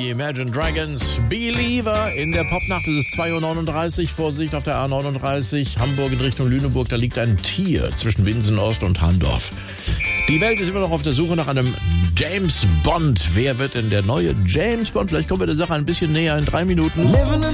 die Imagine Dragons, Believer. In der Popnacht ist es 2:39 Uhr. Vorsicht auf der A39, Hamburg in Richtung Lüneburg. Da liegt ein Tier zwischen Winsen-Ost und Handorf. Die Welt ist immer noch auf der Suche nach einem James Bond. Wer wird denn der neue James Bond? Vielleicht kommen wir der Sache ein bisschen näher in 3 Minuten.